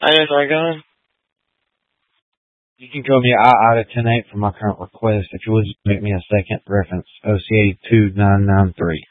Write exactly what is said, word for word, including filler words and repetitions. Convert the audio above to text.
Hi, Mister Argon. You can call me I out of ten eight for my current request. If you would just make me a second reference, O C eight two nine nine three.